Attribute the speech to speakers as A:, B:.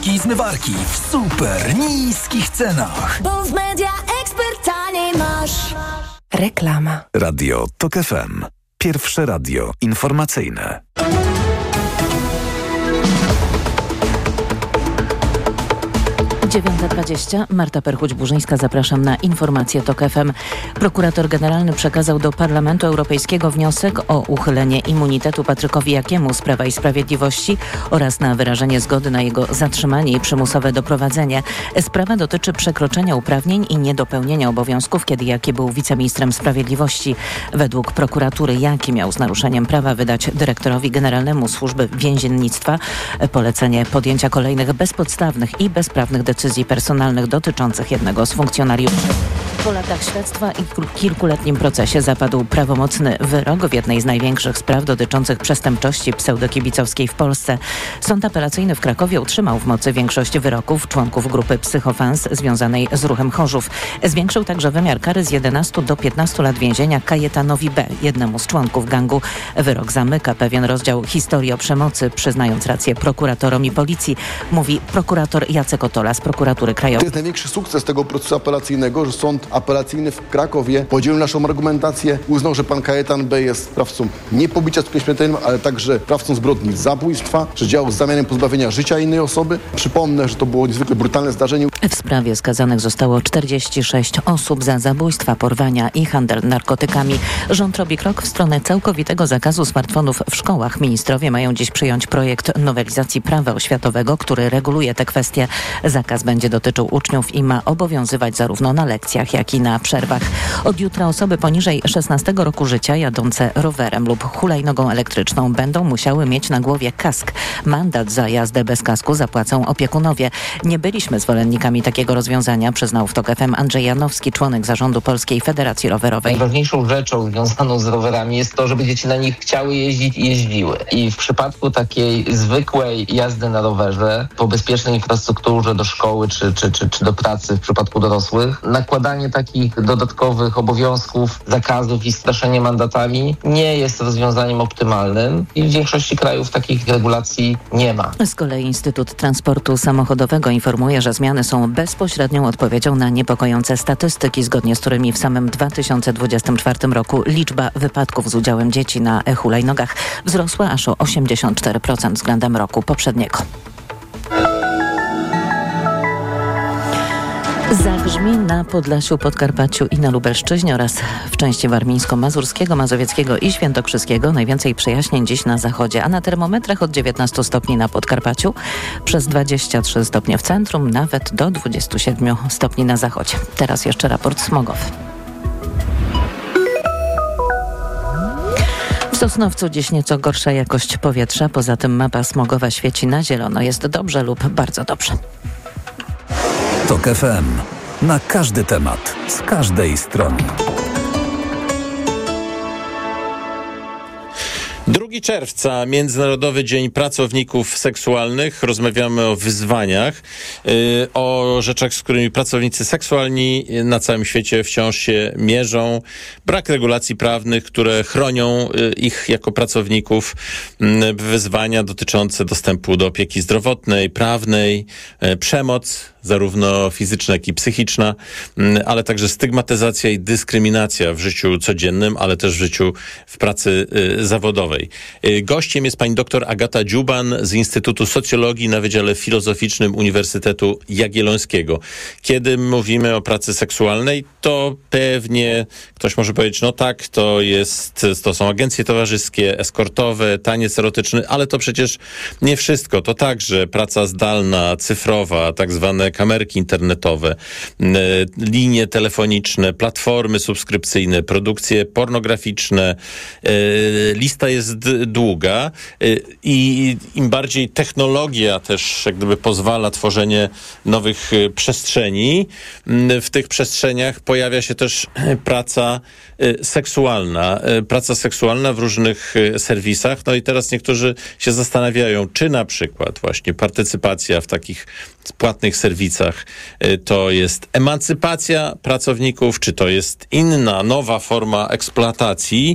A: Zmywarki w super niskich cenach.
B: Bo w Media Expert taniej masz.
C: Reklama.
D: Radio TOK FM. Pierwsze radio informacyjne.
E: 9:20. Marta Perchuć-Burzyńska, zapraszam na informacje TOK FM. Prokurator generalny przekazał do Parlamentu Europejskiego wniosek o uchylenie immunitetu Patrykowi Jakiemu z Prawa i Sprawiedliwości oraz na wyrażenie zgody na jego zatrzymanie i przymusowe doprowadzenie. Sprawa dotyczy przekroczenia uprawnień i niedopełnienia obowiązków, kiedy Jaki był wiceministrem sprawiedliwości. Według prokuratury Jaki miał z naruszeniem prawa wydać dyrektorowi generalnemu Służby Więziennictwa polecenie podjęcia kolejnych bezpodstawnych i bezprawnych decyzji personalnych dotyczących jednego z funkcjonariuszy. Po latach śledztwa i kilkuletnim procesie zapadł prawomocny wyrok w jednej z największych spraw dotyczących przestępczości pseudokibicowskiej w Polsce. Sąd apelacyjny w Krakowie utrzymał w mocy większość wyroków członków grupy Psychofans związanej z ruchem Chorzów. Zwiększył także wymiar kary z 11 do 15 lat więzienia Kajetanowi B., jednemu z członków gangu. Wyrok zamyka pewien rozdział historii o przemocy, przyznając rację prokuratorom i policji, mówi prokurator Jacek Otola z Prokuratury Krajowej.
F: To jest największy sukces tego procesu apelacyjnego, że sąd apelacyjny w Krakowie podzielił naszą argumentację, uznał, że pan Kajetan B. jest sprawcą nie pobicia skutkiem śmiertelnym, ale także sprawcą zbrodni zabójstwa, że działał z zamiarem pozbawienia życia innej osoby. Przypomnę, że to było niezwykle brutalne zdarzenie.
E: W sprawie skazanych zostało 46 osób za zabójstwa, porwania i handel narkotykami. Rząd robi krok w stronę całkowitego zakazu smartfonów w szkołach. Ministrowie mają dziś przyjąć projekt nowelizacji prawa oświatowego, który reguluje te kwestie. Zakaz będzie dotyczył uczniów i ma obowiązywać zarówno na lekcjach, jak i na przerwach. Od jutra osoby poniżej 16 roku życia jadące rowerem lub hulajnogą elektryczną będą musiały mieć na głowie kask. Mandat za jazdę bez kasku zapłacą opiekunowie. Nie byliśmy zwolennikami takiego rozwiązania, przyznał w TOK FM Andrzej Janowski, członek zarządu Polskiej Federacji Rowerowej.
G: Najważniejszą rzeczą związaną z rowerami jest to, żeby dzieci na nich chciały jeździć i jeździły. I w przypadku takiej zwykłej jazdy na rowerze po bezpiecznej infrastrukturze do szkoły czy do pracy w przypadku dorosłych, nakładanie takich dodatkowych obowiązków, zakazów i straszenie mandatami nie jest rozwiązaniem optymalnym i w większości krajów takich regulacji nie ma.
E: Z kolei Instytut Transportu Samochodowego informuje, że zmiany są bezpośrednią odpowiedzią na niepokojące statystyki, zgodnie z którymi w samym 2024 roku liczba wypadków z udziałem dzieci na hulajnogach wzrosła aż o 84% względem roku poprzedniego. Zagrzmi na Podlasiu, Podkarpaciu i na Lubelszczyźnie oraz w części warmińsko-mazurskiego, mazowieckiego i świętokrzyskiego. Najwięcej przejaśnień dziś na zachodzie, a na termometrach od 19 stopni na Podkarpaciu, przez 23 stopnie w centrum, nawet do 27 stopni na zachodzie. Teraz jeszcze raport smogowy. W Sosnowcu dziś nieco gorsza jakość powietrza, poza tym mapa smogowa świeci na zielono. Jest dobrze lub bardzo dobrze.
D: TOK FM. Na każdy temat, z każdej strony.
H: 2 czerwca, Międzynarodowy Dzień Pracowników Seksualnych. Rozmawiamy o wyzwaniach, o rzeczach, z którymi pracownicy seksualni na całym świecie wciąż się mierzą. Brak regulacji prawnych, które chronią ich jako pracowników. Wyzwania dotyczące dostępu do opieki zdrowotnej, prawnej, przemoc, zarówno fizyczna, jak i psychiczna, ale także stygmatyzacja i dyskryminacja w życiu codziennym, ale też w życiu w pracy zawodowej. Gościem jest pani dr Agata Dziuban z Instytutu Socjologii na Wydziale Filozoficznym Uniwersytetu Jagiellońskiego. Kiedy mówimy o pracy seksualnej, to pewnie ktoś może powiedzieć, no tak, to są agencje towarzyskie, eskortowe, taniec erotyczny, ale to przecież nie wszystko. To także praca zdalna, cyfrowa, tak zwane kamerki internetowe, linie telefoniczne, platformy subskrypcyjne, produkcje pornograficzne. Lista jest długa i im bardziej technologia też jak gdyby pozwala tworzenie nowych przestrzeni, w tych przestrzeniach pojawia się też praca seksualna w różnych serwisach. No i teraz niektórzy się zastanawiają, czy na przykład właśnie partycypacja w takich płatnych serwisach to jest emancypacja pracowników, czy to jest inna, nowa forma eksploatacji.